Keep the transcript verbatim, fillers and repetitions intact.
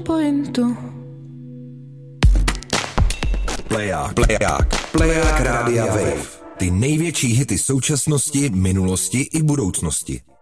pointu. Pleják, pleják, pleják Rádia Wave. Ty největší hity současnosti, minulosti i budoucnosti.